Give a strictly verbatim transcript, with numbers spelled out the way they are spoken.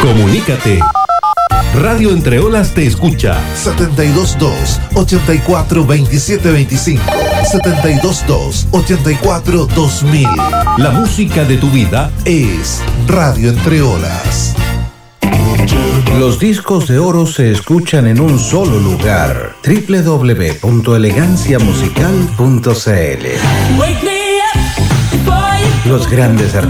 Comunícate. Radio Entre Olas te escucha. setenta y dos dos, ochenta y cuatro, veintisiete veinticinco. setenta y dos dos, ochenta y cuatro, dos mil. La música de tu vida es Radio Entre Olas. Los discos de oro se escuchan en un solo lugar. doble u doble u doble u punto elegancia musical punto c l. Los grandes artistas